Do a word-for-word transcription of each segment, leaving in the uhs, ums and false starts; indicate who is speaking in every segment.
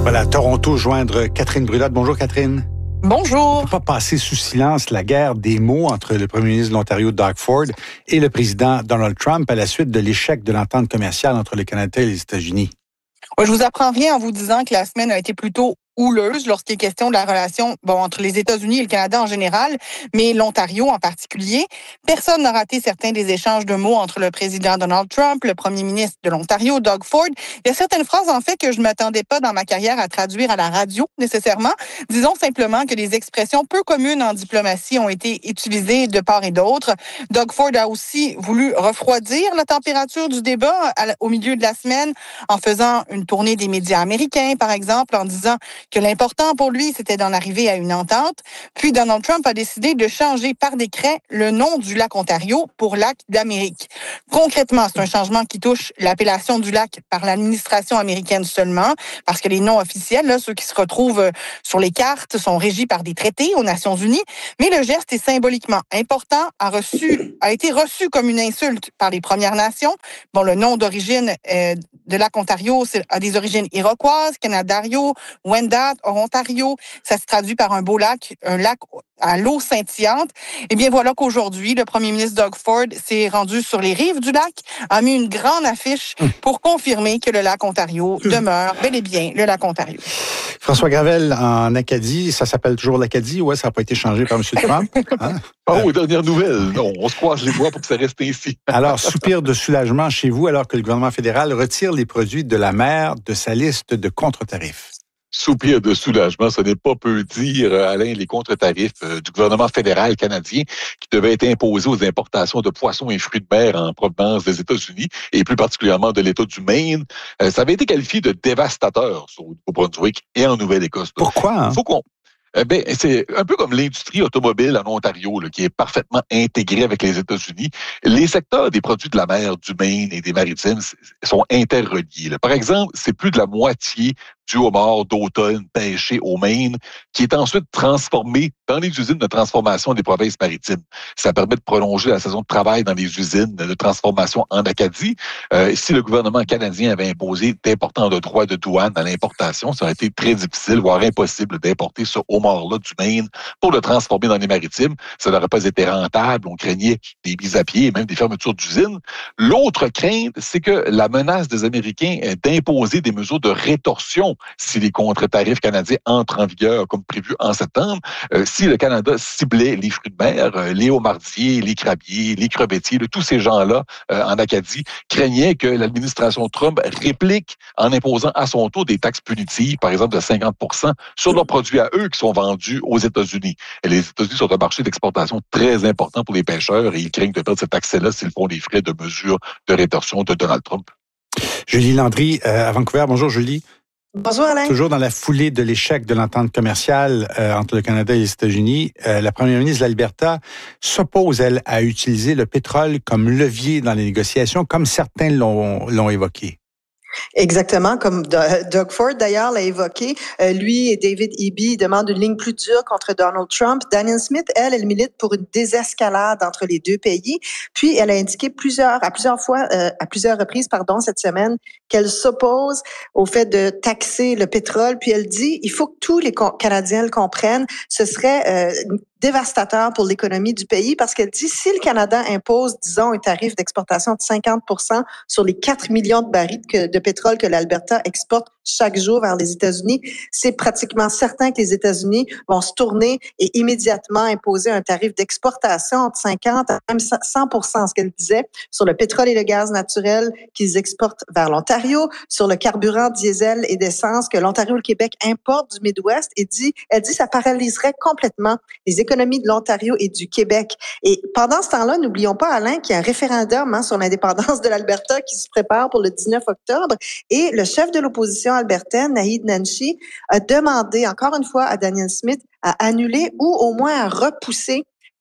Speaker 1: Voilà, Toronto, joindre Catherine Brulotte. Bonjour, Catherine.
Speaker 2: Bonjour.
Speaker 1: On ne peut pas passer sous silence la guerre des mots entre le premier ministre de l'Ontario, Doug Ford, et le président Donald Trump à la suite de l'échec de l'entente commerciale entre le Canada et les États-Unis.
Speaker 2: Ouais, je vous apprends rien en vous disant que la semaine a été plutôt houleuse lorsqu'il est question de la relation bon, entre les États-Unis et le Canada en général, mais l'Ontario en particulier. Personne n'a raté certains des échanges de mots entre le président Donald Trump, le premier ministre de l'Ontario, Doug Ford. Il y a certaines phrases, en fait, que je ne m'attendais pas dans ma carrière à traduire à la radio, nécessairement. Disons simplement que des expressions peu communes en diplomatie ont été utilisées de part et d'autre. Doug Ford a aussi voulu refroidir la température du débat au milieu de la semaine en faisant une tournée des médias américains, par exemple, en disant que l'important pour lui, c'était d'en arriver à une entente. Puis Donald Trump a décidé de changer par décret le nom du lac Ontario pour lac d'Amérique. Concrètement, c'est un changement qui touche l'appellation du lac par l'administration américaine seulement, parce que les noms officiels, là, ceux qui se retrouvent sur les cartes, sont régis par des traités aux Nations Unies. Mais le geste est symboliquement important, a reçu, a été reçu comme une insulte par les Premières Nations. Bon, le nom d'origine euh, de lac Ontario a des origines iroquoises, Canadario, Wendat, Ontario. Ça se traduit par un beau lac, un lac à l'eau scintillante. Eh bien, voilà qu'aujourd'hui, le premier ministre Doug Ford s'est rendu sur les rives du lac, a mis une grande affiche pour confirmer que le lac Ontario demeure bel et bien le lac Ontario.
Speaker 1: François Gravel, en Acadie, ça s'appelle toujours l'Acadie? Ouais, ça n'a pas été changé par M. Trump? Hein?
Speaker 3: Oh, aux dernières nouvelles. Non, on se croise les doigts pour que ça reste ainsi.
Speaker 1: Alors, soupir de soulagement chez vous alors que le gouvernement fédéral retire les produits de la mer de sa liste de contre-tarifs.
Speaker 3: Soupir de soulagement, ce n'est pas peu dire, Alain, les contre-tarifs du gouvernement fédéral canadien qui devaient être imposés aux importations de poissons et fruits de mer en provenance des États-Unis et plus particulièrement de l'État du Maine. Ça avait été qualifié de dévastateur au Nouveau-Brunswick et en Nouvelle-Écosse.
Speaker 1: Pourquoi? Hein?
Speaker 3: Faut qu'on Eh bien, c'est un peu comme l'industrie automobile en Ontario, là, qui est parfaitement intégrée avec les États-Unis. Les secteurs des produits de la mer, du Maine et des maritimes sont interreliés. Là. Par exemple, c'est plus de la moitié du homard d'automne pêché au Maine, qui est ensuite transformé dans les usines de transformation des provinces maritimes. Ça permet de prolonger la saison de travail dans les usines de transformation en Acadie. Euh, si le gouvernement canadien avait imposé d'importants droits de douane à l'importation, ça aurait été très difficile, voire impossible d'importer ce homard-là du Maine pour le transformer dans les maritimes. Ça n'aurait pas été rentable. On craignait des mises à pied et même des fermetures d'usines. L'autre crainte, c'est que la menace des Américains d'imposer des mesures de rétorsion si les contre-tarifs canadiens entrent en vigueur comme prévu en septembre, euh, si le Canada ciblait les fruits de mer, euh, les homardiers, les crabiers, les crevettiers, là, tous ces gens-là euh, en Acadie craignaient que l'administration Trump réplique en imposant à son tour des taxes punitives, par exemple de cinquante pour cent sur leurs produits à eux qui sont vendus aux États-Unis. Et les États-Unis sont un marché d'exportation très important pour les pêcheurs et ils craignent de perdre cet accès-là s'ils font les frais de mesures de rétorsion de Donald Trump.
Speaker 1: Julie Landry, euh, à Vancouver. Bonjour, Julie.
Speaker 4: Bonjour Alain.
Speaker 1: Toujours dans la foulée de l'échec de l'entente commerciale euh, entre le Canada et les États-Unis, euh, la première ministre de l'Alberta s'oppose, elle, à utiliser le pétrole comme levier dans les négociations, comme certains l'ont, l'ont évoqué.
Speaker 4: Exactement, comme Doug Ford d'ailleurs l'a évoqué. Euh, lui et David Eby demandent une ligne plus dure contre Donald Trump. Danielle Smith, elle, elle milite pour une désescalade entre les deux pays. Puis elle a indiqué plusieurs, à plusieurs fois, euh, à plusieurs reprises, pardon, cette semaine, qu'elle s'oppose au fait de taxer le pétrole. Puis elle dit, il faut que tous les Canadiens le comprennent. Ce serait euh, dévastateur pour l'économie du pays parce qu'elle dit si le Canada impose, disons, un tarif d'exportation de cinquante pour cent sur les quatre millions de barils de pétrole que l'Alberta exporte chaque jour vers les États-Unis, c'est pratiquement certain que les États-Unis vont se tourner et immédiatement imposer un tarif d'exportation entre cinquante à même cent pour cent, ce qu'elle disait, sur le pétrole et le gaz naturel qu'ils exportent vers l'Ontario, sur le carburant diesel et d'essence que l'Ontario et le Québec importent du Midwest et dit, elle dit ça paralyserait complètement les économies de l'Ontario et du Québec. Et pendant ce temps-là, n'oublions pas, Alain, qu'il y a un référendum hein, sur l'indépendance de l'Alberta qui se prépare pour le dix-neuf octobre et le chef de l'opposition albertaine, Naheed Nenshi, a demandé encore une fois à Danielle Smith à annuler ou au moins à repousser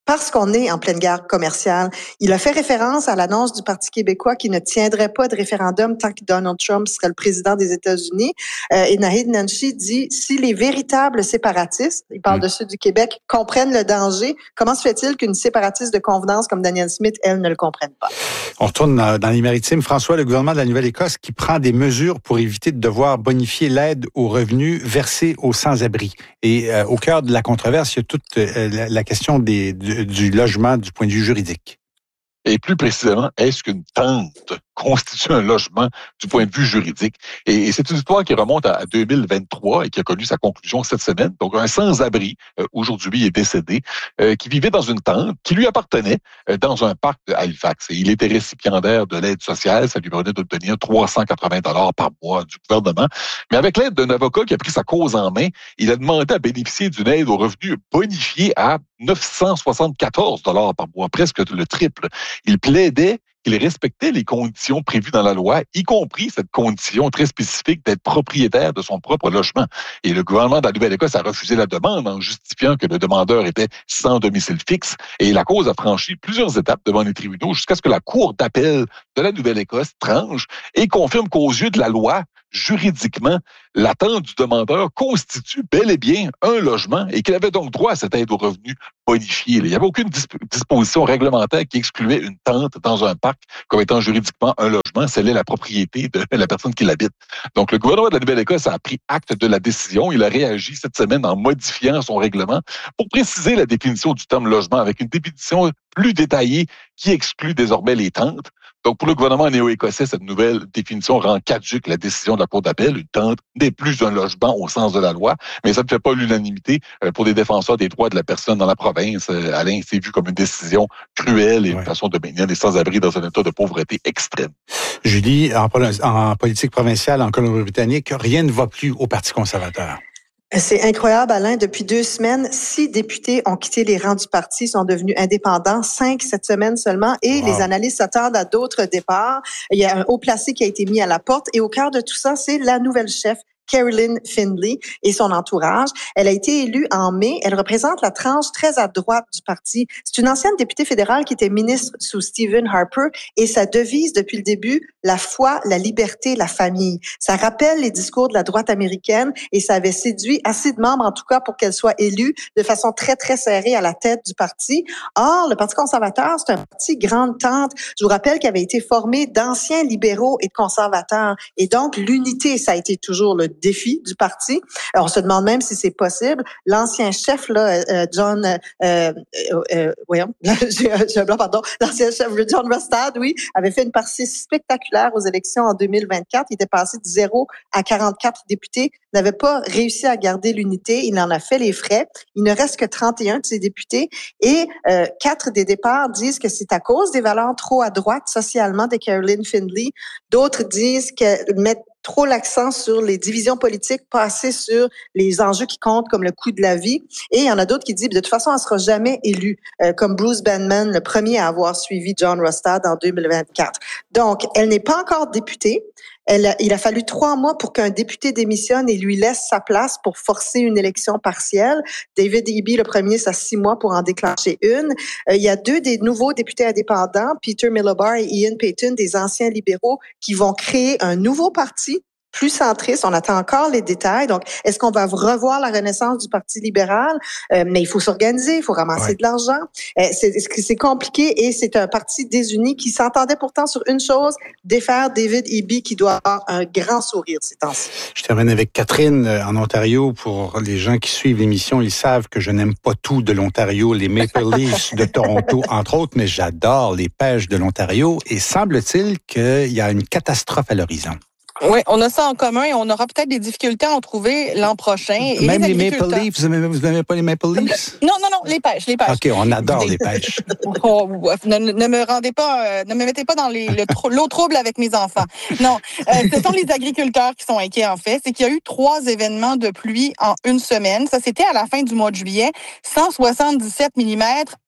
Speaker 4: parce qu'on est en pleine guerre commerciale. Il a fait référence à l'annonce du Parti québécois qui ne tiendrait pas de référendum tant que Donald Trump serait le président des États-Unis. Euh, et Naheed Nenshi dit, si les véritables séparatistes, il parle mmh. de ceux du Québec, comprennent le danger, comment se fait-il qu'une séparatiste de convenance comme Danielle Smith, elle, ne le comprenne pas?
Speaker 1: On retourne dans les maritimes. François, le gouvernement de la Nouvelle-Écosse qui prend des mesures pour éviter de devoir bonifier l'aide aux revenus versés aux sans-abri. Et euh, au cœur de la controverse, il y a toute euh, la, la question des, du, du logement du point de vue juridique.
Speaker 3: Et plus précisément, est-ce qu'une tente constitue un logement du point de vue juridique? Et, et c'est une histoire qui remonte à, à deux mille vingt-trois et qui a connu sa conclusion cette semaine. Donc, un sans-abri, euh, aujourd'hui, est décédé, euh, qui vivait dans une tente qui lui appartenait euh, dans un parc de Halifax. Et il était récipiendaire de l'aide sociale. Ça lui permettait d'obtenir trois cent quatre-vingts dollars par mois du gouvernement. Mais avec l'aide d'un avocat qui a pris sa cause en main, il a demandé à bénéficier d'une aide aux revenus bonifiée à neuf cent soixante-quatorze dollars par mois, presque le triple. Il plaidait qu'il respectait les conditions prévues dans la loi, y compris cette condition très spécifique d'être propriétaire de son propre logement. Et le gouvernement de la Nouvelle-Écosse a refusé la demande en justifiant que le demandeur était sans domicile fixe. Et la cause a franchi plusieurs étapes devant les tribunaux jusqu'à ce que la Cour d'appel de la Nouvelle-Écosse tranche et confirme qu'aux yeux de la loi, juridiquement, l'attente du demandeur constitue bel et bien un logement et qu'il avait donc droit à cette aide aux revenus bonifiée. Il n'y avait aucune disp- disposition réglementaire qui excluait une tente dans un parc comme étant juridiquement un logement. C'est la propriété de la personne qui l'habite. Donc, le gouvernement de la Nouvelle-Écosse a pris acte de la décision. Il a réagi cette semaine en modifiant son règlement pour préciser la définition du terme logement avec une définition plus détaillée qui exclut désormais les tentes. Donc, pour le gouvernement néo-écossais, cette nouvelle définition rend caduque la décision de la Cour d'appel. Une tente n'est plus un logement au sens de la loi, mais ça ne fait pas l'unanimité. Pour des défenseurs des droits de la personne dans la province, Alain, c'est vu comme une décision cruelle et ouais. une façon de maintenir les sans-abri dans un état de pauvreté extrême.
Speaker 1: Julie, en, en politique provinciale, en Colombie-Britannique, rien ne va plus au Parti conservateur.
Speaker 4: C'est incroyable, Alain. Depuis deux semaines, six députés ont quitté les rangs du parti, sont devenus indépendants, cinq cette semaine seulement, et wow. les analystes s'attendent à d'autres départs. Il y a un haut placé qui a été mis à la porte, et au cœur de tout ça, c'est la nouvelle chef, Caroline Findlay et son entourage. Elle a été élue en mai. Elle représente la tranche très à droite du parti. C'est une ancienne députée fédérale qui était ministre sous Stephen Harper et sa devise depuis le début, la foi, la liberté, la famille. Ça rappelle les discours de la droite américaine et ça avait séduit assez de membres, en tout cas, pour qu'elle soit élue de façon très, très serrée à la tête du parti. Or, le Parti conservateur, c'est un parti grande tente. Je vous rappelle qu'il avait été formé d'anciens libéraux et de conservateurs. Et donc, l'unité, ça a été toujours le défi du parti. Alors, on se demande même si c'est possible. L'ancien chef, là, euh, John, euh, euh, euh, voyons, j'ai, j'ai un blanc, pardon, l'ancien chef, John Rustad, oui, avait fait une partie spectaculaire aux élections en deux mille vingt-quatre. Il était passé de zéro à quarante-quatre députés, n'avait pas réussi à garder l'unité. Il en a fait les frais. Il ne reste que trente et un de ses députés et euh, quatre des départs disent que c'est à cause des valeurs trop à droite socialement de Caroline Findlay. D'autres disent qu'elle met trop l'accent sur les divisions politiques, pas assez sur les enjeux qui comptent comme le coût de la vie. Et il y en a d'autres qui disent, de toute façon, elle sera jamais élue, euh, comme Bruce Banman, le premier à avoir suivi John Rustad en deux mille vingt-quatre. Donc, elle n'est pas encore députée. Elle, il a fallu trois mois pour qu'un député démissionne et lui laisse sa place pour forcer une élection partielle. David Eby, le premier, ça a six mois pour en déclencher une. Euh, il y a deux des nouveaux députés indépendants, Peter Milobar et Ian Payton, des anciens libéraux, qui vont créer un nouveau parti plus centriste. On attend encore les détails. Donc, est-ce qu'on va revoir la renaissance du Parti libéral? Euh, mais il faut s'organiser, il faut ramasser ouais. de l'argent. Euh, c'est, c'est compliqué et c'est un parti désuni qui s'entendait pourtant sur une chose, défaire David Eby qui doit avoir un grand sourire ces temps-ci.
Speaker 1: Je termine avec Catherine en Ontario. Pour les gens qui suivent l'émission, ils savent que je n'aime pas tout de l'Ontario, les Maple Leafs de Toronto, entre autres, mais j'adore les pêches de l'Ontario et semble-t-il qu'il y a une catastrophe à l'horizon.
Speaker 2: Oui, on a ça en commun et on aura peut-être des difficultés à en trouver l'an prochain. Et
Speaker 1: Même les,
Speaker 2: les
Speaker 1: Maple Leafs, vous n'aimez pas les Maple Leafs?
Speaker 2: Non, non, non, les pêches, les pêches.
Speaker 1: OK, on adore les pêches.
Speaker 2: Oh, ne, ne me rendez pas, euh, ne me mettez pas dans les, le, l'eau trouble avec mes enfants. Non, euh, ce sont les agriculteurs qui sont inquiets en fait. C'est qu'il y a eu trois événements de pluie en une semaine. Ça, c'était à la fin du mois de juillet. cent soixante-dix-sept millimètres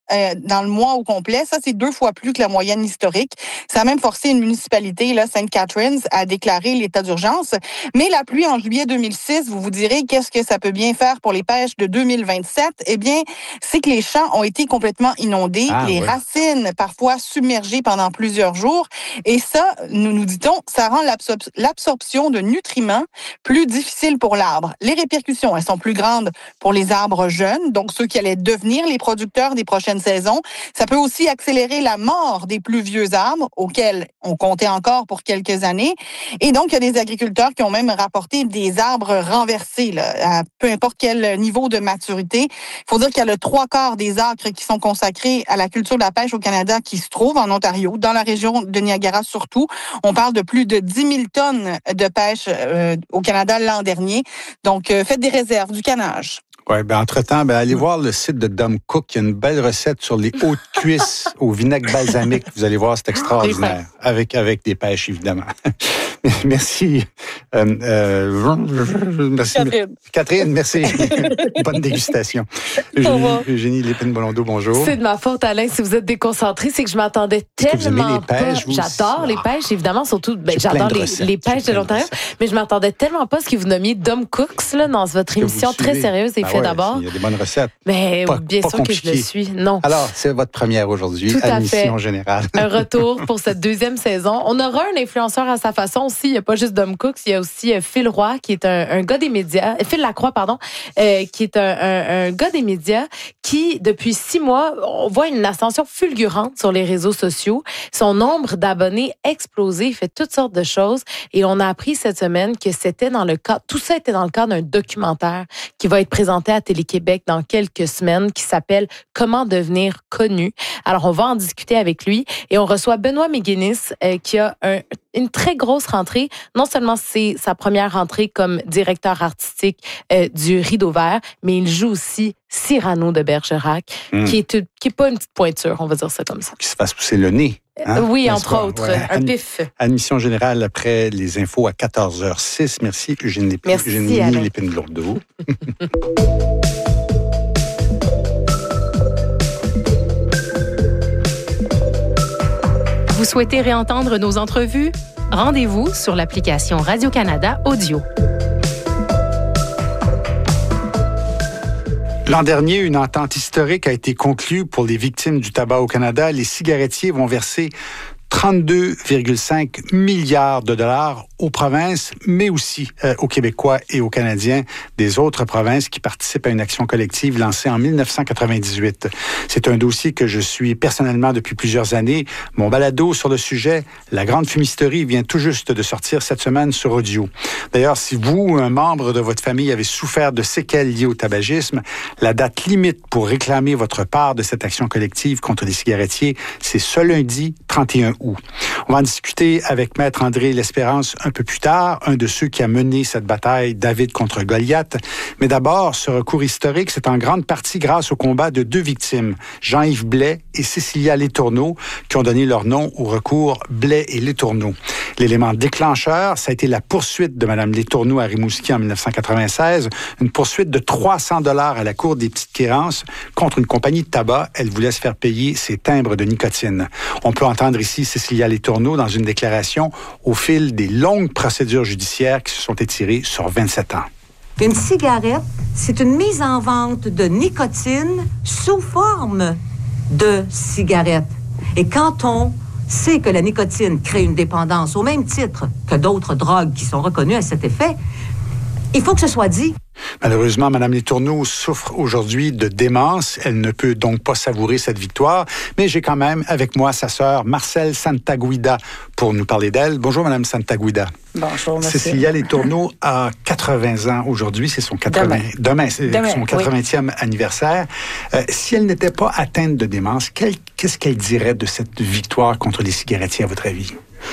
Speaker 2: euh, dans le mois au complet. Ça, c'est deux fois plus que la moyenne historique. Ça a même forcé une municipalité, là, Saint Catharines, à déclarer l'état d'urgence. Mais la pluie en juillet deux mille six, vous vous direz, qu'est-ce que ça peut bien faire pour les pêches de deux mille vingt-sept? Eh bien, c'est que les champs ont été complètement inondés, ah, les ouais. racines parfois submergées pendant plusieurs jours. Et ça, nous nous dit-on, ça rend l'absor- l'absorption de nutriments plus difficile pour l'arbre. Les répercussions, elles sont plus grandes pour les arbres jeunes, donc ceux qui allaient devenir les producteurs des prochaines saisons. Ça peut aussi accélérer la mort des plus vieux arbres, auxquels on comptait encore pour quelques années. Et donc, il y a des agriculteurs qui ont même rapporté des arbres renversés, là, à peu importe quel niveau de maturité. Il faut dire qu'il y a le trois quarts des acres qui sont consacrés à la culture de la pêche au Canada qui se trouvent en Ontario, dans la région de Niagara surtout. On parle de plus de dix mille tonnes de pêche euh, au Canada l'an dernier. Donc, euh, faites des réserves, du canage.
Speaker 1: Oui, ben entre-temps, ben allez voir le site de Dom Cook. Il y a une belle recette sur les hautes cuisses au vinaigre balsamique. Vous allez voir, c'est extraordinaire. Avec, avec des pêches, évidemment. Merci. Euh, euh, merci. Catherine. Catherine, merci. Bonne dégustation. Eugénie, Eugénie Lépine-Bolondo, bonjour.
Speaker 5: C'est de ma faute, Alain, si vous êtes déconcentré, c'est que je m'attendais tellement pas. Pêches, j'adore les pêches, évidemment, surtout, ben, j'adore les, les pêches de l'Ontario, mais je m'attendais tellement pas à ce que vous nommiez Dom Cooks, là, dans votre émission très sérieuse et ben fait ouais, d'abord.
Speaker 1: Il y a des bonnes recettes.
Speaker 5: Mais pas, bien pas sûr compliqué. Que je le suis. Non.
Speaker 1: Alors, c'est votre première aujourd'hui,
Speaker 5: tout à
Speaker 1: admission
Speaker 5: fait.
Speaker 1: Générale.
Speaker 5: Un retour pour cette deuxième saison. On aura un influenceur à sa façon aussi. Il n'y a pas juste Dom Cooks, il y a aussi Phil Roy, qui est un, un gars des médias, Phil Lacroix, pardon, euh, qui est un, un, un gars des médias qui, depuis six mois, on voit une ascension fulgurante sur les réseaux sociaux. Son nombre d'abonnés explosé, il fait toutes sortes de choses. Et on a appris cette semaine que c'était dans le cadre, tout ça était dans le cadre d'un documentaire qui va être présenté à Télé-Québec dans quelques semaines, qui s'appelle « Comment devenir connu ». Alors, on va en discuter avec lui et on reçoit Benoît McGuinness, euh, qui a un, une très grosse rentrée. Non seulement c'est sa première rentrée comme directeur artistique euh, du Rideau Vert, mais il joue aussi Cyrano de Bergerac, mmh. qui est qui est pas une petite pointure, on va dire ça comme ça.
Speaker 1: Qui se fasse pousser le nez. Hein?
Speaker 5: Oui,
Speaker 1: N'est-ce
Speaker 5: entre
Speaker 1: pas?
Speaker 5: autres,
Speaker 1: ouais.
Speaker 5: un
Speaker 1: Ad-
Speaker 5: pif.
Speaker 1: Admission générale après les infos à quatorze heures six. Merci, Eugénie Lépine.
Speaker 5: Merci,
Speaker 1: Eugénie Lépine-Lourdeau.
Speaker 6: Vous souhaitez réentendre nos entrevues? Rendez-vous sur l'application Radio-Canada Audio.
Speaker 1: L'an dernier, une entente historique a été conclue pour les victimes du tabac au Canada. Les cigarettiers vont verser trente-deux virgule cinq milliards de dollars aux provinces, mais aussi euh, aux Québécois et aux Canadiens des autres provinces qui participent à une action collective lancée en dix-neuf cent quatre-vingt-dix-huit. C'est un dossier que je suis personnellement depuis plusieurs années. Mon balado sur le sujet, La Grande Fumisterie, vient tout juste de sortir cette semaine sur audio. D'ailleurs, si vous, un membre de votre famille, avez souffert de séquelles liées au tabagisme, la date limite pour réclamer votre part de cette action collective contre les cigarettiers, c'est ce lundi trente et un août. On va en discuter avec Maître André L'Espérance un peu plus tard, un de ceux qui a mené cette bataille David contre Goliath. Mais d'abord, ce recours historique, c'est en grande partie grâce au combat de deux victimes, Jean-Yves Blais et Cécilia Letourneau, qui ont donné leur nom au recours Blais et Letourneau. L'élément déclencheur, ça a été la poursuite de Mme Letourneau à Rimouski en dix-neuf cent quatre-vingt-seize, une poursuite de trois cents dollars à la Cour des petites créances contre une compagnie de tabac. Elle voulait se faire payer ses timbres de nicotine. On peut entendre ici Cécilia Letourneau dans une déclaration au fil des longues procédures judiciaires qui se sont étirées sur vingt-sept ans.
Speaker 7: Une cigarette, c'est une mise en vente de nicotine sous forme de cigarette. Et quand on sait que la nicotine crée une dépendance au même titre que d'autres drogues qui sont reconnues à cet effet, il faut que ce soit dit.
Speaker 1: Malheureusement, Mme Letourneau souffre aujourd'hui de démence. Elle ne peut donc pas savourer cette victoire. Mais j'ai quand même avec moi sa sœur Marcelle Santaguida pour nous parler d'elle. Bonjour, Mme Santaguida.
Speaker 8: Bonjour, monsieur.
Speaker 1: Cécilia Letourneau a quatre-vingts ans aujourd'hui. C'est son quatre-vingts... Demain. Demain, c'est Demain, son quatre-vingtième oui. anniversaire. Euh, si elle n'était pas atteinte de démence, quel... qu'est-ce qu'elle dirait de cette victoire contre les cigarettiers, à votre avis?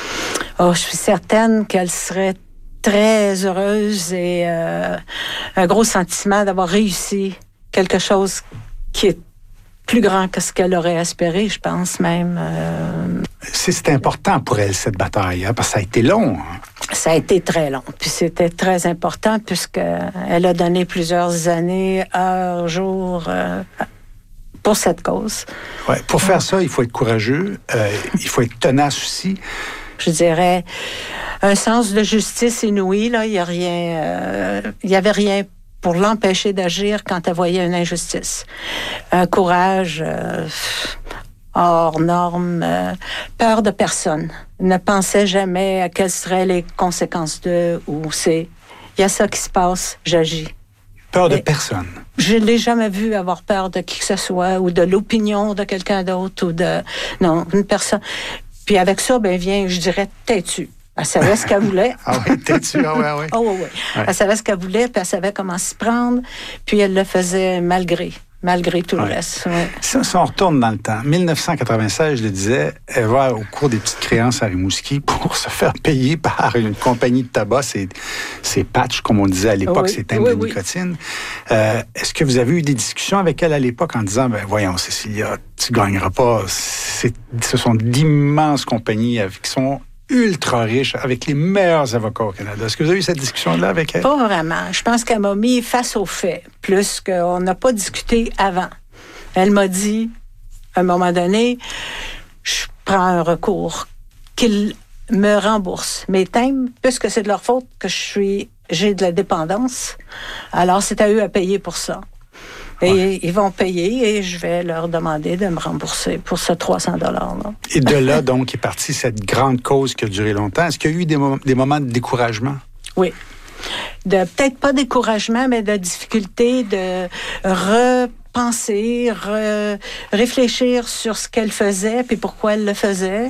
Speaker 8: Oh, je suis certaine qu'elle serait très heureuse et euh, un gros sentiment d'avoir réussi quelque chose qui est plus grand que ce qu'elle aurait espéré, je pense même. Euh...
Speaker 1: C'est, c'est important pour elle, cette bataille, hein, parce que ça a été long. Hein.
Speaker 8: Ça a été très long, puis c'était très important puisqu'elle a donné plusieurs années, heures, jours, euh, pour cette cause.
Speaker 1: Ouais, pour faire ça, il faut être courageux, euh, il faut être tenace aussi.
Speaker 8: Je dirais un sens de justice inouï. Là, il y a rien, euh, il y avait rien pour l'empêcher d'agir quand elle voyait une injustice. Un courage euh, hors norme, euh, peur de personne. Ne pensait jamais à quelles seraient les conséquences de ou c'est. Il y a ça qui se passe, j'agis.
Speaker 1: Peur de
Speaker 8: Et
Speaker 1: personne.
Speaker 8: Je ne l'ai jamais vu avoir peur de qui que ce soit ou de l'opinion de quelqu'un d'autre ou de... Non, une personne... Puis avec ça, ben vient, je dirais, têtu. Elle savait ce qu'elle voulait.
Speaker 1: Ah oui, têtu, ah oui, ah oui.
Speaker 8: Oh oui, oui.
Speaker 1: Ouais.
Speaker 8: Elle savait ce qu'elle voulait, puis elle savait comment s'y prendre, puis elle le faisait malgré, malgré tout
Speaker 1: Ouais.
Speaker 8: le reste. Ouais.
Speaker 1: Si, si on retourne dans le temps, dix-neuf cent quatre-vingt-seize, je le disais, elle va au cours des petites créances à Rimouski pour se faire payer par une compagnie de tabac, c'est, c'est patch, comme on disait à l'époque,
Speaker 8: Oui,
Speaker 1: c'est thème
Speaker 8: oui,
Speaker 1: de
Speaker 8: oui.
Speaker 1: nicotine. Euh, est-ce que vous avez eu des discussions avec elle à l'époque en disant, ben voyons, Cécilia, tu gagneras pas, c'est, ce sont d'immenses compagnies avec, qui sont ultra riche, avec les meilleurs avocats au Canada. Est-ce que vous avez eu cette discussion-là avec elle?
Speaker 8: Pas vraiment. Je pense qu'elle m'a mis face aux faits, plus qu'on n'a pas discuté avant. Elle m'a dit, à un moment donné, je prends un recours, qu'ils me remboursent mes timbres, puisque c'est de leur faute que je suis, j'ai de la dépendance. Alors, c'est à eux à payer pour ça. Et ouais. Ils vont payer et je vais leur demander de me rembourser pour ce trois cents dollars-là.
Speaker 1: Et de là, donc, est partie cette grande cause qui a duré longtemps. Est-ce qu'il y a eu des, mo- des moments de découragement?
Speaker 8: Oui. De, peut-être pas découragement, mais de difficulté de repenser, re, réfléchir sur ce qu'elle faisait puis pourquoi elle le faisait.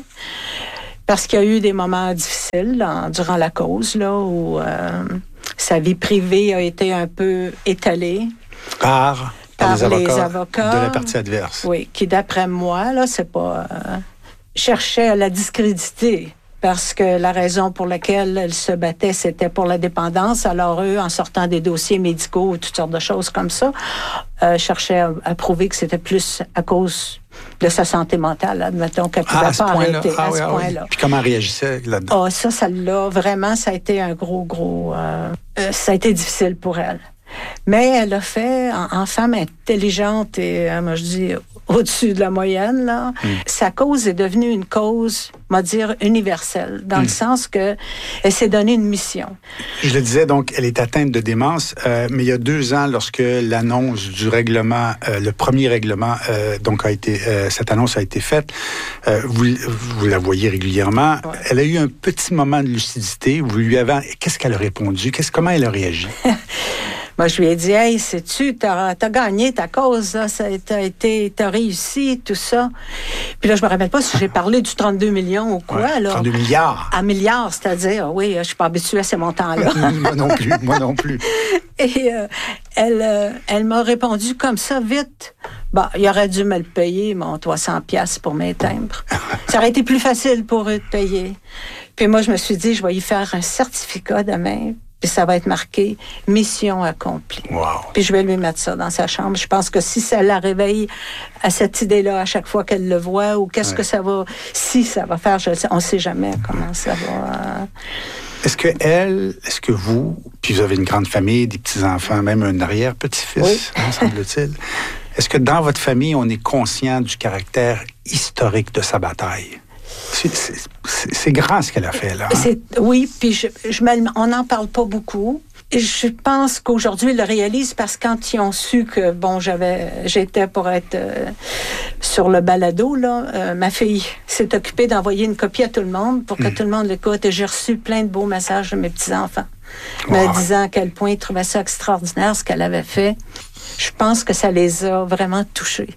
Speaker 8: Parce qu'il y a eu des moments difficiles là, durant la cause, là, où euh, sa vie privée a été un peu étalée.
Speaker 1: Par, par, par les, avocats
Speaker 8: les avocats
Speaker 1: de la partie adverse.
Speaker 8: Oui, qui d'après moi, là, c'est pas... Euh, cherchait à la discréditer parce que la raison pour laquelle elle se battait, c'était pour la dépendance. Alors eux, en sortant des dossiers médicaux ou toutes sortes de choses comme ça, euh, cherchaient à, à prouver que c'était plus à cause de sa santé mentale, admettons, qu'elle ne pouvait
Speaker 1: ah,
Speaker 8: pas arrêter
Speaker 1: ah,
Speaker 8: à
Speaker 1: oui,
Speaker 8: ce
Speaker 1: ah,
Speaker 8: point-là.
Speaker 1: Oui. Puis comment elle réagissait là-dedans?
Speaker 8: Oh, ça, ça l'a vraiment, ça a été un gros, gros... Euh, euh, ça a été difficile pour elle. Mais elle a fait, en, en femme intelligente et, euh, moi je dis, au-dessus de la moyenne, là, mm. sa cause est devenue une cause, on va dire, universelle, dans mm. le sens que elle s'est donné une mission.
Speaker 1: Je le disais, donc, elle est atteinte de démence, euh, mais il y a deux ans, lorsque l'annonce du règlement, euh, le premier règlement, euh, donc a été, euh, cette annonce a été faite, euh, vous, vous la voyez régulièrement, ouais. Elle a eu un petit moment de lucidité, vous lui avez, qu'est-ce qu'elle a répondu, qu'est-ce, comment elle a réagi?
Speaker 8: Moi, je lui ai dit, hey, sais-tu, t'as, t'as gagné ta cause, là, ça, t'as été, t'as réussi, tout ça. Puis là, je me rappelle pas si j'ai parlé du trente-deux millions ou quoi,
Speaker 1: ouais,
Speaker 8: là.
Speaker 1: trente-deux milliards.
Speaker 8: À milliards, c'est-à-dire, oui, je suis pas habituée à ces montants-là.
Speaker 1: Moi non plus, moi non plus.
Speaker 8: Et euh, elle, euh, elle m'a répondu comme ça, vite. Bah, il aurait dû me le payer, mon trois cents piastres pour mes timbres. Ça aurait été plus facile pour eux de payer. Puis moi, je me suis dit, je vais y faire un certificat demain. Puis ça va être marqué « Mission accomplie
Speaker 1: wow. ».
Speaker 8: Puis je vais lui mettre ça dans sa chambre. Je pense que si ça la réveille à cette idée-là à chaque fois qu'elle le voit, ou qu'est-ce ouais. que ça va... Si ça va faire, je, on ne sait jamais comment ça va...
Speaker 1: Est-ce que elle, est-ce que vous, puis vous avez une grande famille, des petits-enfants, même un arrière-petit-fils,
Speaker 8: oui.
Speaker 1: hein, semble-t-il, est-ce que dans votre famille, on est conscient du caractère historique de sa bataille? C'est, c'est, c'est, c'est grand ce qu'elle a fait, là. Hein?
Speaker 8: C'est, oui, puis je, je on n'en parle pas beaucoup. Et je pense qu'aujourd'hui, ils le réalisent parce que quand ils ont su que, bon, j'avais, j'étais pour être euh, sur le balado, là, euh, ma fille s'est occupée d'envoyer une copie à tout le monde pour que mmh. tout le monde l'écoute. Et j'ai reçu plein de beaux messages de mes petits-enfants wow. me disant à quel point ils trouvaient ça extraordinaire, ce qu'elle avait fait. Je pense que ça les a vraiment touchés.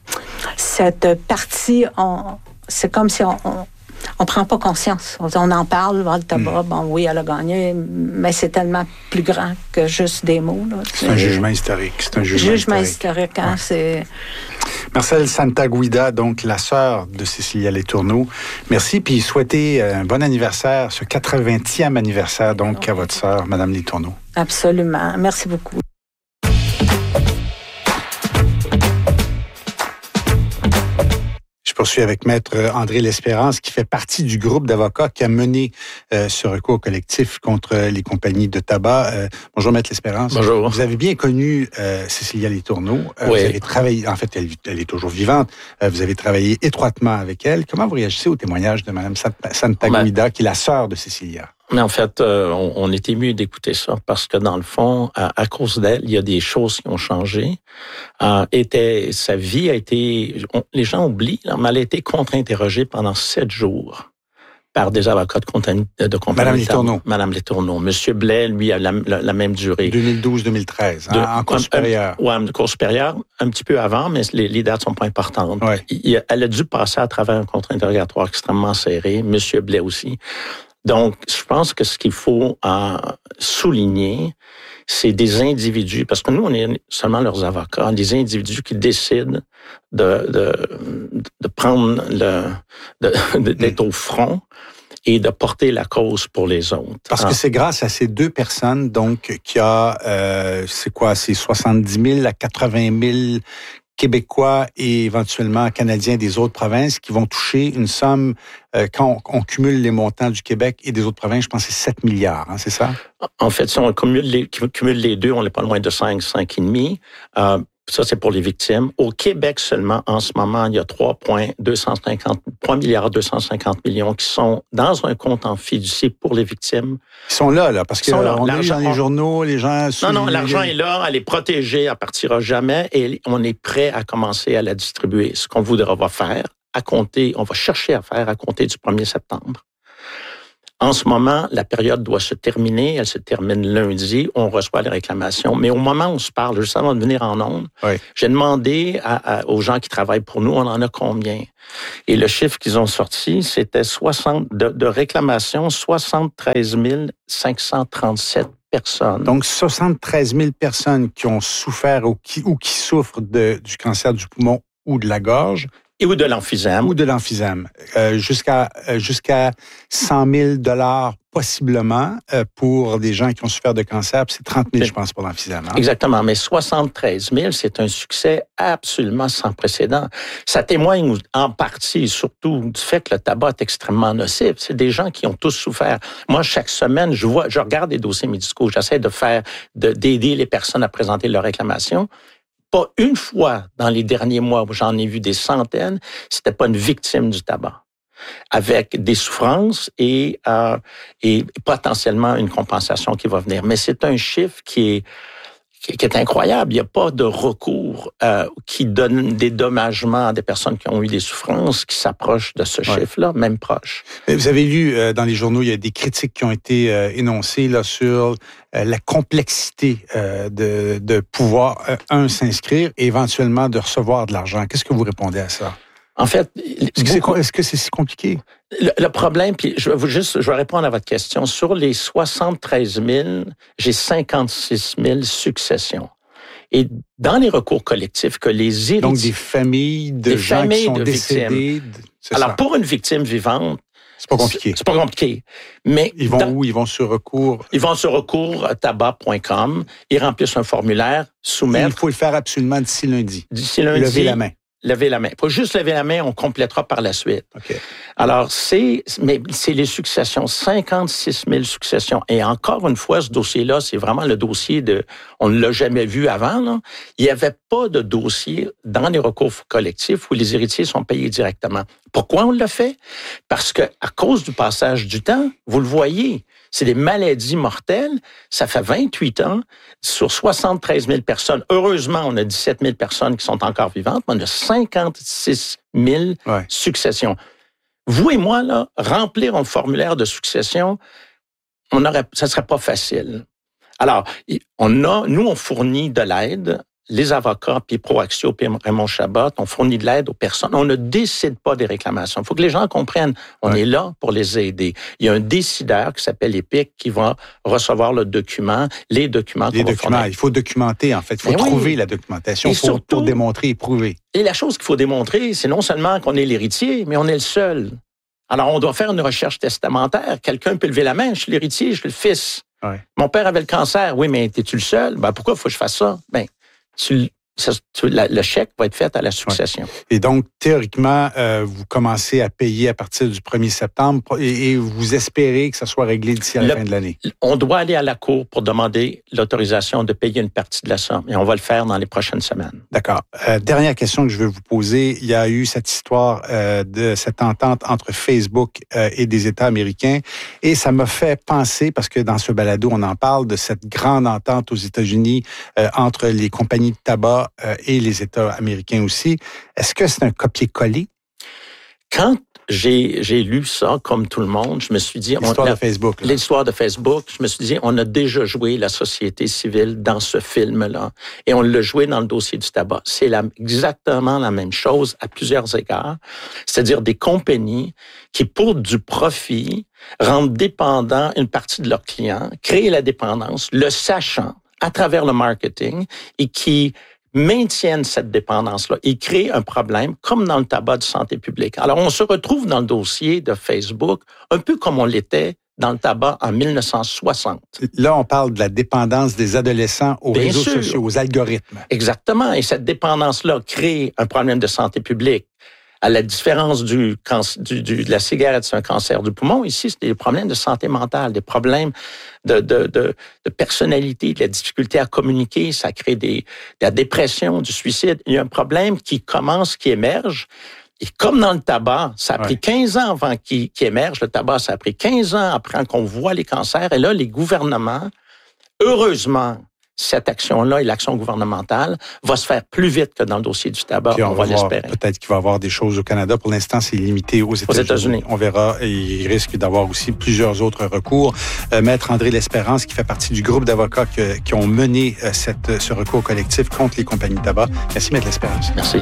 Speaker 8: Cette partie, on, c'est comme si on... on On prend pas conscience. On en parle, le tabac, bon, oui, elle a gagné, mais c'est tellement plus grand que juste des mots. Là.
Speaker 1: C'est, c'est un jugement historique. C'est un jugement,
Speaker 8: jugement
Speaker 1: historique.
Speaker 8: historique, hein, ouais. c'est...
Speaker 1: Marcelle Santaguida, donc la sœur de Cécilia Letourneau. Merci, puis souhaitez un bon anniversaire, ce quatre-vingtième anniversaire, donc, à votre sœur, Madame Letourneau.
Speaker 8: Absolument. Merci beaucoup.
Speaker 1: Je poursuis avec Maître André L'Espérance, qui fait partie du groupe d'avocats qui a mené euh, ce recours collectif contre les compagnies de tabac. Euh, bonjour, Maître L'Espérance.
Speaker 9: Bonjour.
Speaker 1: Vous avez bien connu euh, Cécilia Letourneau. Euh,
Speaker 9: oui.
Speaker 1: Vous avez travaillé, en fait, elle, elle est toujours vivante. Euh, vous avez travaillé étroitement avec elle. Comment vous réagissez au témoignage de Mme Santagumida, ben, qui est la sœur de Cécilia?
Speaker 9: Mais en fait, euh, on, on est ému d'écouter ça parce que dans le fond, à, à cause d'elle, il y a des choses qui ont changé. Euh, était, sa vie a été, on, les gens oublient, là, mais elle a été contre-interrogée pendant sept jours par des avocats de compagnie. De compagnie
Speaker 1: Madame Letourneau.
Speaker 9: Madame Letourneau. Monsieur Blais, lui, a la, la, la même durée.
Speaker 1: deux mille douze deux mille treize, hein, de, en cours supérieur.
Speaker 9: Oui, en cours supérieur, un petit peu avant, mais les, les dates sont pas importantes.
Speaker 1: Ouais.
Speaker 9: Il, elle a dû passer à travers un contre-interrogatoire extrêmement serré. Monsieur Blais aussi. Donc, je pense que ce qu'il faut euh, souligner, c'est des individus, parce que nous, on est seulement leurs avocats, des individus qui décident de, de, de prendre le, de, d'être au front et de porter la cause pour les autres.
Speaker 1: Parce que c'est grâce à ces deux personnes, donc, qu'il y a, euh, c'est quoi, c'est soixante-dix mille à quatre-vingt mille Québécois et éventuellement Canadiens des autres provinces qui vont toucher une somme, euh, quand on, on cumule les montants du Québec et des autres provinces, je pense que c'est sept milliards, hein, c'est ça?
Speaker 9: En fait, si on cumule les, cumule les deux, on n'est pas loin de cinq, cinq et demi. Euh, ça, c'est pour les victimes. Au Québec seulement, en ce moment, il y a trois milliards deux cent cinquante millions qui sont dans un compte en fiducie pour les victimes.
Speaker 1: Ils sont là, là, parce qu'on est dans les journaux, les gens...
Speaker 9: Non, non, l'argent est là, elle est protégée, elle partira jamais et on est prêt à commencer à la distribuer. Ce qu'on voudra va faire, à compter, on va chercher à faire à compter du premier septembre. En ce moment, la période doit se terminer. Elle se termine lundi. On reçoit les réclamations. Mais au moment où on se parle, juste avant de venir en ondes, oui. j'ai demandé à, à, aux gens qui travaillent pour nous, on en a combien? Et le chiffre qu'ils ont sorti, c'était soixante de, de réclamations, soixante-treize mille cinq cent trente-sept personnes.
Speaker 1: Donc, soixante-treize mille personnes qui ont souffert ou qui, ou qui souffrent de, du cancer du poumon ou de la gorge.
Speaker 9: Et ou de l'emphysème.
Speaker 1: Ou de l'emphysème. Euh, jusqu'à euh, jusqu'à cent mille dollars possiblement euh, pour des gens qui ont souffert de cancer. Puis c'est trente mille, je pense, pour l'emphysème. Hein?
Speaker 9: Exactement. Mais soixante-treize mille, c'est un succès absolument sans précédent. Ça témoigne en partie, surtout, du fait que le tabac est extrêmement nocif. C'est des gens qui ont tous souffert. Moi, chaque semaine, je vois, je regarde des dossiers médicaux. J'essaie de faire, de, d'aider les personnes à présenter leurs réclamations. Pas une fois dans les derniers mois où j'en ai vu des centaines, c'était pas une victime du tabac, avec des souffrances et, euh, et potentiellement une compensation qui va venir. Mais c'est un chiffre qui est qui est incroyable. Il n'y a pas de recours euh, qui donne des dommagements à des personnes qui ont eu des souffrances qui s'approchent de ce ouais. chiffre-là, même proche.
Speaker 1: Vous avez lu euh, dans les journaux, il y a des critiques qui ont été euh, énoncées là sur euh, la complexité euh, de, de pouvoir, euh, un, s'inscrire et éventuellement de recevoir de l'argent. Qu'est-ce que vous répondez à ça?
Speaker 9: En fait,
Speaker 1: est-ce que, c'est, est-ce que c'est si compliqué?
Speaker 9: Le, le problème, puis je vais vous juste, je vais répondre à votre question. Sur les soixante-treize mille, j'ai cinquante-six mille successions. Et dans les recours collectifs que les héritiers...
Speaker 1: Donc des familles de
Speaker 9: des
Speaker 1: gens
Speaker 9: familles
Speaker 1: qui sont
Speaker 9: de
Speaker 1: décédés.
Speaker 9: C'est Alors ça. Pour une victime vivante,
Speaker 1: c'est pas compliqué.
Speaker 9: C'est, c'est pas compliqué. Mais
Speaker 1: ils vont
Speaker 9: dans,
Speaker 1: où? Ils vont sur recours?
Speaker 9: Ils vont sur recours tabac point com. Ils remplissent un formulaire, soumettent.
Speaker 1: Et il faut le faire absolument d'ici lundi.
Speaker 9: D'ici lundi.
Speaker 1: Lever la main.
Speaker 9: Lever la main. Pas juste lever la main, on complétera par la suite.
Speaker 1: Okay.
Speaker 9: Alors, c'est, mais c'est les successions, cinquante-six mille successions. Et encore une fois, ce dossier-là, c'est vraiment le dossier de, on ne l'a jamais vu avant, là. Il n'y avait pas de dossier dans les recours collectifs où les héritiers sont payés directement. Pourquoi on l'a fait? Parce que, à cause du passage du temps, vous le voyez, c'est des maladies mortelles. Ça fait vingt-huit ans, sur soixante-treize mille personnes. Heureusement, on a dix-sept mille personnes qui sont encore vivantes, mais on a cinquante-six mille ouais. successions. Vous et moi, là, remplir un formulaire de succession, on aurait, ça serait pas facile. Alors, on a, nous, on fournit de l'aide. Les avocats, puis Proaxio, puis Raymond Chabot, on fournit de l'aide aux personnes. On ne décide pas des réclamations. Il faut que les gens comprennent, on ouais. est là pour les aider. Il y a un décideur qui s'appelle EPIC qui va recevoir le document, les documents.
Speaker 1: Les documents, il faut documenter, en fait. Il faut Mais trouver oui. la documentation pour, surtout, pour démontrer et prouver.
Speaker 9: Et la chose qu'il faut démontrer, c'est non seulement qu'on est l'héritier, mais on est le seul. Alors, on doit faire une recherche testamentaire. Quelqu'un peut lever la main, je suis l'héritier, je suis le fils. Ouais. Mon père avait le cancer. Oui, mais es-tu le seul? Ben, pourquoi il faut que je fasse ça? Ben, Tu, Ça, la, le chèque va être fait à la succession.
Speaker 1: Ouais. Et donc, théoriquement, euh, vous commencez à payer à partir du premier septembre et, et vous espérez que ça soit réglé d'ici à la le, fin de l'année.
Speaker 9: On doit aller à la Cour pour demander l'autorisation de payer une partie de la somme et on va le faire dans les prochaines semaines.
Speaker 1: D'accord. Euh, dernière question que je veux vous poser. Il y a eu cette histoire euh, de cette entente entre Facebook euh, et des États américains et ça m'a fait penser, parce que dans ce balado, on en parle, de cette grande entente aux États-Unis euh, entre les compagnies de tabac et les États américains aussi. Est-ce que c'est un copier-coller?
Speaker 9: Quand j'ai, j'ai lu ça, comme tout le monde, je me suis dit...
Speaker 1: L'histoire on, de Facebook. Là.
Speaker 9: L'histoire de Facebook, je me suis dit, on a déjà joué la société civile dans ce film-là. Et on l'a joué dans le dossier du tabac. C'est la, exactement la même chose à plusieurs égards. C'est-à-dire des compagnies qui, pour du profit, rendent dépendant une partie de leurs clients, créent la dépendance, le sachant, à travers le marketing, et qui maintiennent cette dépendance-là et créent un problème, comme dans le tabac de santé publique. Alors, on se retrouve dans le dossier de Facebook, un peu comme on l'était dans le tabac en dix-neuf cent soixante.
Speaker 1: Là, on parle de la dépendance des adolescents aux Bien réseaux sûr. sociaux, aux algorithmes.
Speaker 9: Exactement. Et cette dépendance-là crée un problème de santé publique. À la différence du, du, du, de la cigarette, c'est un cancer du poumon. Ici, c'est des problèmes de santé mentale, des problèmes de, de, de, de personnalité, de la difficulté à communiquer. Ça crée des, de la dépression, du suicide. Il y a un problème qui commence, qui émerge. Et comme dans le tabac, ça a pris ouais. quinze ans avant qu'il, qu'il émerge. Le tabac, ça a pris quinze ans après qu'on voit les cancers. Et là, les gouvernements, heureusement, cette action-là et l'action gouvernementale va se faire plus vite que dans le dossier du tabac.
Speaker 1: Puis on,
Speaker 9: on
Speaker 1: va,
Speaker 9: va l'espérer.
Speaker 1: Peut-être qu'il va y avoir des choses au Canada. Pour l'instant, c'est limité aux États-Unis.
Speaker 9: Aux États-Unis.
Speaker 1: On verra. Et il risque d'avoir aussi plusieurs autres recours. Euh, Maître André L'Espérance, qui fait partie du groupe d'avocats que, qui ont mené euh, cette, ce recours collectif contre les compagnies de tabac. Merci, Maître L'Espérance.
Speaker 9: Merci.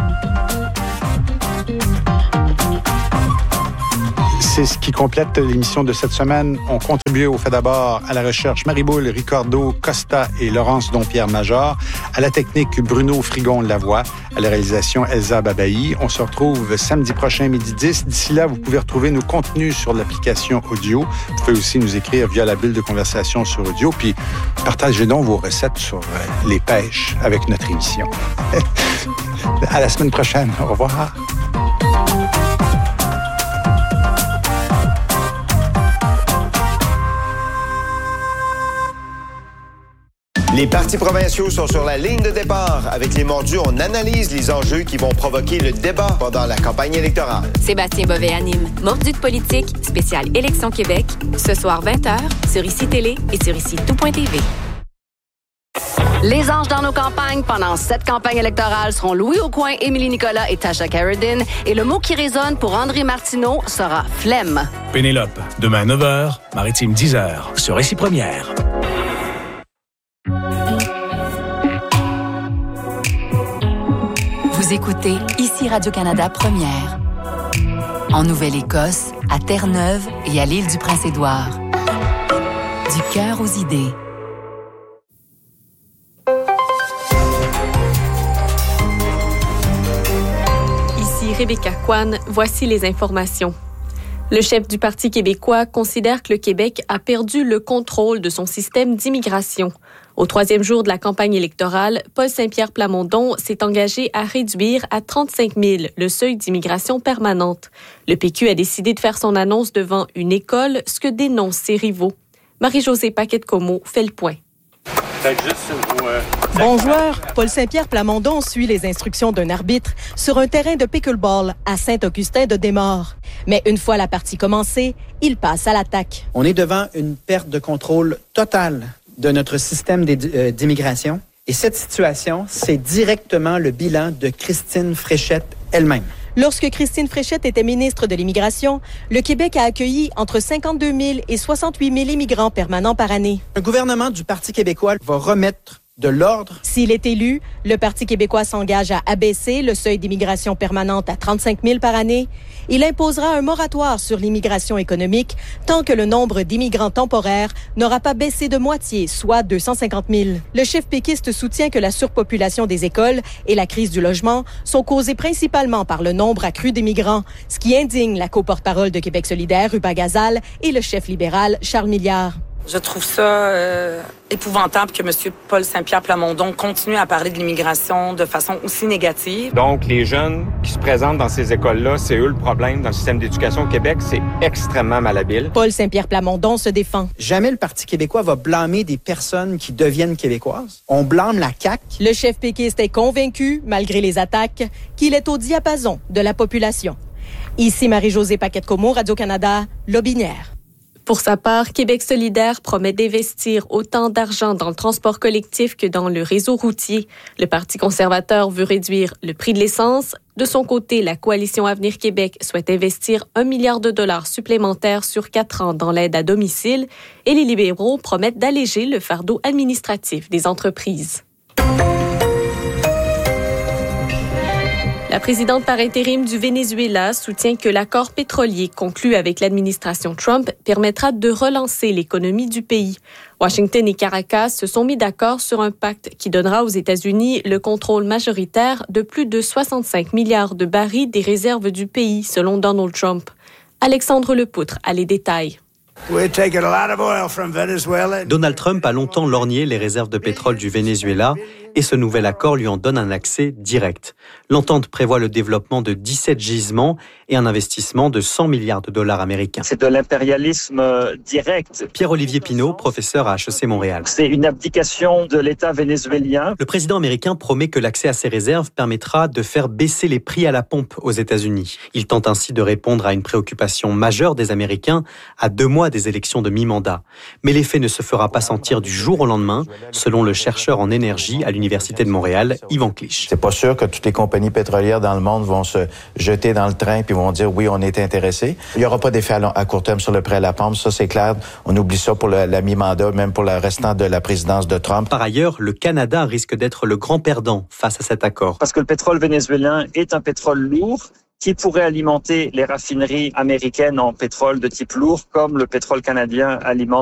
Speaker 1: C'est ce qui complète l'émission de cette semaine. On contribué au fait d'abord à la recherche Marie-Boule, Ricardo, Costa et Laurence Dompierre-Major, à la technique Bruno Frigon-Lavoie, à la réalisation Elsa Babaï. On se retrouve samedi prochain, midi dix. D'ici là, vous pouvez retrouver nos contenus sur l'application audio. Vous pouvez aussi nous écrire via la bulle de conversation sur audio. Puis, partagez donc vos recettes sur les pêches avec notre émission. À la semaine prochaine. Au revoir.
Speaker 10: Les partis provinciaux sont sur la ligne de départ. Avec les mordus, on analyse les enjeux qui vont provoquer le débat pendant la campagne électorale.
Speaker 11: Sébastien Bovet anime Mordus de politique, spécial Élection Québec, ce soir vingt heures, sur Ici Télé et sur ici tout point t v.
Speaker 12: Les anges dans nos campagnes pendant cette campagne électorale seront Louis Aucoin, Émilie Nicolas et Tasha Carradine. Et le mot qui résonne pour André Martineau sera flemme.
Speaker 13: Pénélope, demain à neuf heures, Maritime dix heures, sur Ici Première.
Speaker 14: Vous écoutez Ici Radio-Canada Première. En Nouvelle-Écosse, à Terre-Neuve et à l'île du Prince-Édouard. Du cœur aux idées.
Speaker 15: Ici Rebecca Kwan, voici les informations. Le chef du Parti québécois considère que le Québec a perdu le contrôle de son système d'immigration. Au troisième jour de la campagne électorale, Paul Saint-Pierre Plamondon s'est engagé à réduire à trente-cinq mille le seuil d'immigration permanente. Le P Q a décidé de faire son annonce devant une école, ce que dénoncent ses rivaux. Marie-Josée Paquette-Comeau fait le point.
Speaker 16: Bon joueur, Paul Saint-Pierre Plamondon suit les instructions d'un arbitre sur un terrain de pickleball à Saint-Augustin de Desmaures. Mais une fois la partie commencée, il passe à l'attaque.
Speaker 17: On est devant une perte de contrôle totale de notre système d'immigration. Et cette situation, c'est directement le bilan de Christine Fréchette elle-même.
Speaker 16: Lorsque Christine Fréchette était ministre de l'Immigration, le Québec a accueilli entre cinquante-deux mille et soixante-huit mille immigrants permanents par année.
Speaker 17: Un gouvernement du Parti québécois va remettre de l'ordre.
Speaker 16: S'il est élu, le Parti québécois s'engage à abaisser le seuil d'immigration permanente à trente-cinq mille par année. Il imposera un moratoire sur l'immigration économique tant que le nombre d'immigrants temporaires n'aura pas baissé de moitié, soit deux cent cinquante mille. Le chef péquiste soutient que la surpopulation des écoles et la crise du logement sont causées principalement par le nombre accru d'immigrants, ce qui indigne la co-porte-parole de Québec solidaire, Ruba Gazal, et le chef libéral, Charles Milliard.
Speaker 18: Je trouve ça euh, épouvantable que M. Paul Saint-Pierre Plamondon continue à parler de l'immigration de façon aussi négative.
Speaker 19: Donc, les jeunes qui se présentent dans ces écoles-là, c'est eux le problème dans le système d'éducation au Québec. C'est extrêmement malhabile.
Speaker 16: Paul Saint-Pierre Plamondon se défend.
Speaker 17: Jamais le Parti québécois va blâmer des personnes qui deviennent québécoises. On blâme la C A Q.
Speaker 16: Le chef péquiste est convaincu, malgré les attaques, qu'il est au diapason de la population. Ici Marie-Josée Paquette-Comeau, Radio-Canada, Lobinière.
Speaker 15: Pour sa part, Québec solidaire promet d'investir autant d'argent dans le transport collectif que dans le réseau routier. Le Parti conservateur veut réduire le prix de l'essence. De son côté, la Coalition Avenir Québec souhaite investir un milliard de dollars supplémentaires sur quatre ans dans l'aide à domicile. Et les libéraux promettent d'alléger le fardeau administratif des entreprises. La présidente par intérim du Venezuela soutient que l'accord pétrolier conclu avec l'administration Trump permettra de relancer l'économie du pays. Washington et Caracas se sont mis d'accord sur un pacte qui donnera aux États-Unis le contrôle majoritaire de plus de soixante-cinq milliards de barils des réserves du pays, selon Donald Trump. Alexandre Lepoutre a les détails.
Speaker 20: Donald Trump a longtemps lorgné les réserves de pétrole du Venezuela et ce nouvel accord lui en donne un accès direct. L'entente prévoit le développement de dix-sept gisements et un investissement de cent milliards de dollars américains.
Speaker 21: C'est de l'impérialisme direct.
Speaker 20: Pierre-Olivier Pinault, professeur à H E C Montréal.
Speaker 21: C'est une abdication de l'État vénézuélien.
Speaker 20: Le président américain promet que l'accès à ces réserves permettra de faire baisser les prix à la pompe aux États-Unis. Il tente ainsi de répondre à une préoccupation majeure des Américains à deux mois des élections de mi-mandat. Mais l'effet ne se fera pas sentir du jour au lendemain, selon le chercheur en énergie à l'Université de Montréal, Yvan Clich.
Speaker 22: C'est pas sûr que toutes les compagnies pétrolières dans le monde vont se jeter dans le train puis vont dire oui, on est intéressés. Il y aura pas d'effet à, long, à court terme sur le prix à la pompe, ça c'est clair. On oublie ça pour le, la mi-mandat, même pour le restant de la présidence de Trump.
Speaker 20: Par ailleurs, le Canada risque d'être le grand perdant face à cet accord.
Speaker 21: Parce que le pétrole vénézuélien est un pétrole lourd qui pourrait alimenter les raffineries américaines en pétrole de type lourd, comme le pétrole canadien alimente